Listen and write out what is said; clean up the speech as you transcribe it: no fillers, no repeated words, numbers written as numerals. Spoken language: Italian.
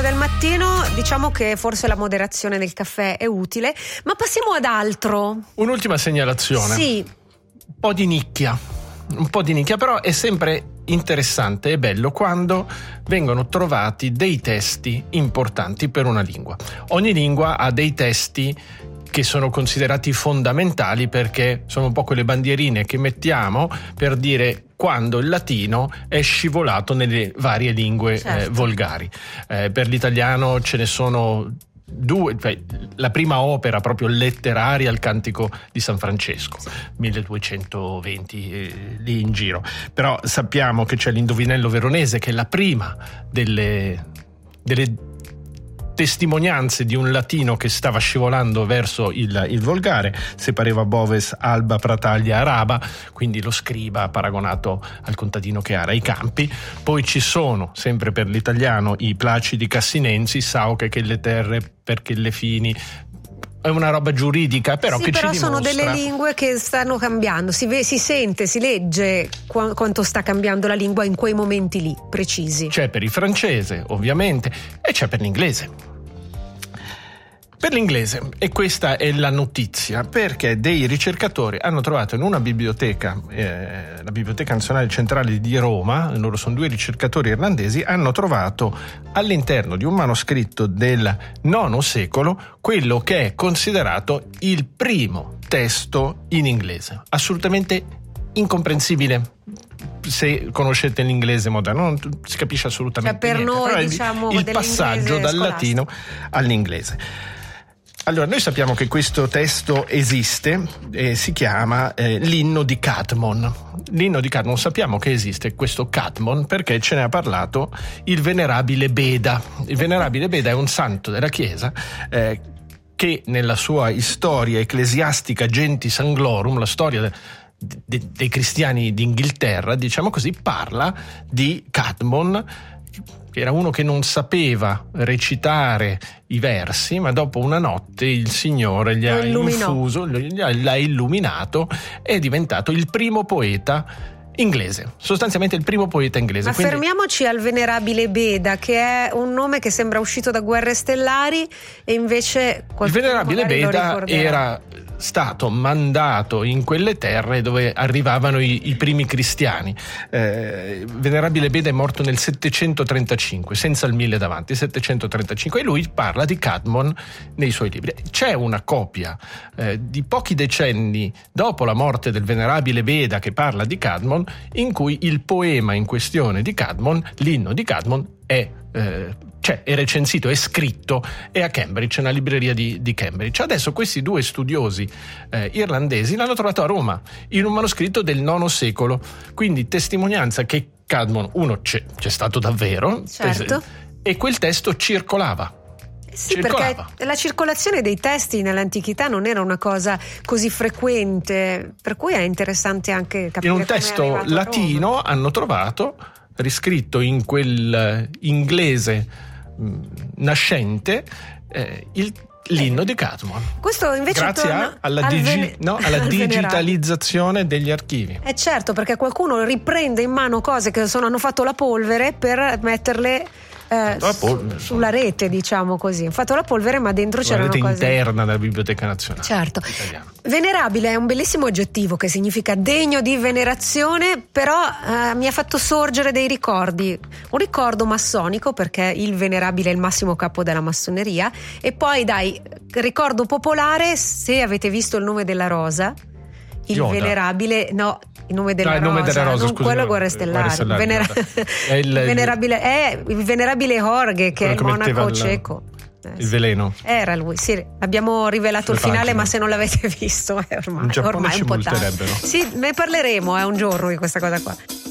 del mattino, diciamo che forse la moderazione del caffè è utile, ma passiamo ad altro. Un'ultima segnalazione. Sì. Un po' di nicchia, però è sempre interessante e bello quando vengono trovati dei testi importanti per una lingua. Ogni lingua ha dei testi che sono considerati fondamentali perché sono un po' quelle bandierine che mettiamo per dire quando il latino è scivolato nelle varie lingue volgari. Per l'italiano ce ne sono due, la prima opera proprio letteraria, il Cantico di San Francesco, 1220 lì in giro, però sappiamo che c'è l'Indovinello veronese, che è la prima delle testimonianze di un latino che stava scivolando verso il volgare, se pareva boves alba prataglia araba, quindi lo scriba paragonato al contadino che ara i campi. Poi ci sono, sempre per l'italiano, i Placidi Cassinensi, Sauche che le terre perché le fini. È una roba giuridica, però che però ci sono dimostra... delle lingue che stanno cambiando, si sente, si legge quanto sta cambiando la lingua in quei momenti lì precisi. C'è per il francese, ovviamente, e c'è per l'inglese. Per l'inglese, e questa è la notizia, perché dei ricercatori hanno trovato in una biblioteca, la Biblioteca Nazionale Centrale di Roma, loro sono due ricercatori irlandesi, hanno trovato all'interno di un manoscritto del IX secolo quello che è considerato il primo testo in inglese, assolutamente incomprensibile. Se conoscete l'inglese moderno non si capisce assolutamente per niente, noi, però diciamo, il passaggio dal latino all'inglese. Allora, noi sappiamo che questo testo esiste, si chiama l'Inno di Cadmon. L'Inno di Cadmon, sappiamo che esiste questo Cadmon perché ce ne ha parlato il Venerabile Beda. Il Venerabile Beda è un santo della Chiesa che nella sua storia ecclesiastica Gentis Anglorum, la storia dei cristiani d'Inghilterra, diciamo così, parla di Cadmon, che era uno che non sapeva recitare i versi, ma dopo una notte il Signore gli ha infuso, l'ha illuminato e è diventato il primo poeta inglese, sostanzialmente il primo poeta inglese. Ma fermiamoci al Venerabile Beda, che è un nome che sembra uscito da Guerre Stellari, e invece il Venerabile Beda era stato mandato in quelle terre dove arrivavano i primi cristiani. Venerabile Beda è morto nel 735, senza il 1000 davanti, 735, e lui parla di Cadmon nei suoi libri. C'è una copia di pochi decenni dopo la morte del Venerabile Beda che parla di Cadmon, in cui il poema in questione di Cadmon, l'Inno di Cadmon, è recensito, è scritto, è a Cambridge, nella libreria di Cambridge. Adesso questi due studiosi irlandesi l'hanno trovato a Roma in un manoscritto del IX secolo, quindi testimonianza che Cadmon, c'è stato davvero, certo, e quel testo circolava. Sì, perché la circolazione dei testi nell'antichità non era una cosa così frequente, per cui è interessante anche capire in un testo latino hanno trovato, riscritto in quel inglese nascente, l'Inno di Cadmon. Questo invece grazie alla digitalizzazione degli archivi. Certo, perché qualcuno riprende in mano cose che hanno fatto la polvere per metterle sulla rete, diciamo così. Ho fatto la polvere, ma dentro c'erano cose interna della Biblioteca Nazionale. Certo. Italiana. Venerabile è un bellissimo aggettivo che significa degno di venerazione, però mi ha fatto sorgere dei ricordi. Un ricordo massonico, perché il Venerabile è il massimo capo della massoneria, e poi ricordo popolare, se avete visto Il nome della rosa, il Yoda. Venerabile, no, il nome della rosa, non scusi, quello Guerre Stellari. Il Venerabile Jorge, che è il monaco cieco. Il veleno. Era lui, sì. Abbiamo rivelato il finale, ma se non l'avete visto ormai in Giappone è ci un po' multerebbero. Sì, ne parleremo un giorno di questa cosa qua.